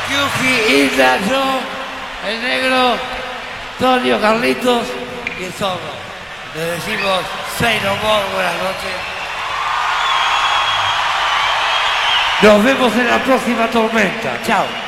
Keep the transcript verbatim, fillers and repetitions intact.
Yuki, Hilda, yo, el negro, Tonio, Carlitos y el zorro. Le decimos say no more, buenas noches. Nos vemos en la próxima tormenta. Chao.